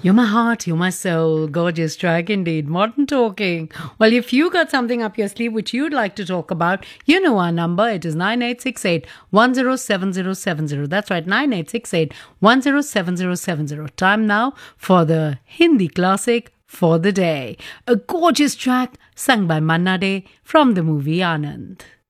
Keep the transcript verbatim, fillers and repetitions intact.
You're my heart, you're my soul. Gorgeous track indeed. Modern talking. Well, if you got something up your sleeve which you'd like to talk about, you know our number. It is nine eight six eight, one zero seven zero seven zero. That's right, nine eight six eight, one zero seven zero seven zero. Time now for the Hindi classic for the day. A gorgeous track sung by Manna Dey from the movie Anand.